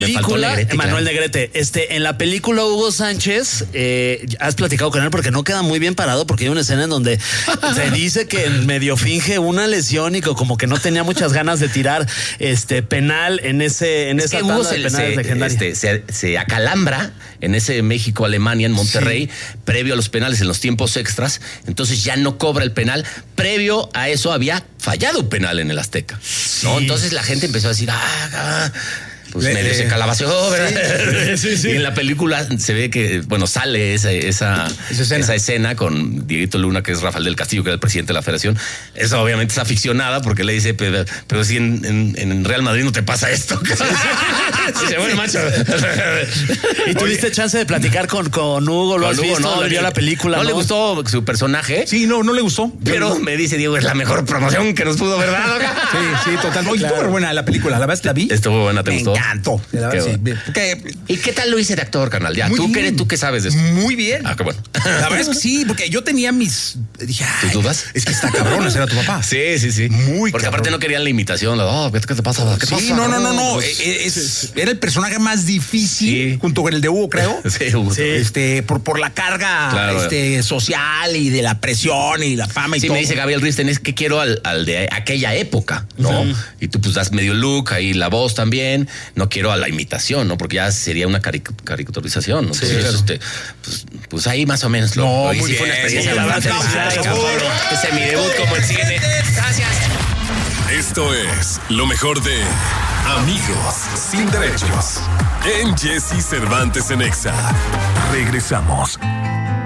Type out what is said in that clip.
película, Manuel Negrete. En la película Hugo Sánchez, has platicado con él porque no queda muy bien parado, porque hay una escena en donde se dice que medio finge una lesión y que como que no tenía muchas ganas de tirar penal en esa tanda de penales legendarios. Se acalambra en ese México-Alemania en Monterrey, previo a los penales en los tiempos extras, entonces ya no cobra el penal. Previo a eso había fallado un penal en el Azteca, ¿no? Entonces la gente empezó a decir, pues medio se calabaceó, ¿verdad? Sí. Y en la película se ve que, sale esa escena con Dieguito Luna, que es Rafael del Castillo, que era el presidente de la federación. Eso obviamente es aficionada porque le dice, pero si en Real Madrid no te pasa esto. Dice, bueno, macho. ¿Y tuviste chance de platicar con Hugo? ¿Lo has visto? ¿No? ¿Le vio la película? ¿No le gustó su personaje? Sí, no le gustó. Pero me dice, Diego, es la mejor promoción que nos pudo haber dado. Sí, total. Oye, estuvo buena la película. ¿La verdad la vi? Estuvo buena, ¿te gustó? Encantó. ¿Y qué tal lo hice de actor, carnal? Ya, ¿tú qué sabes de eso? Muy bien. Qué bueno. La verdad es que sí, porque yo tenía dije, ¿tus dudas? Es que está cabrón ese era tu papá. Sí. Muy porque cabrón. aparte no querían la imitación. ¿Qué te pasa? ¿Qué pasa? No. Era el personaje más difícil, junto con el de Hugo, creo. Sí, Hugo. Sí. Por la carga social y de la presión y la fama y todo. Sí, me dice Gabriel Risten, es que quiero al de aquella época, ¿no? Y tú pues das medio look, ahí la voz también. No quiero a la imitación, ¿no? Porque ya sería una caricaturización, ¿no? Entonces, pues ahí más o menos. Muy sí bien. fue una experiencia. Ese es mi debut como el cine. Gracias. Esto es lo mejor de Amigos Sin Derechos en Jesse Cervantes en Exa. Regresamos.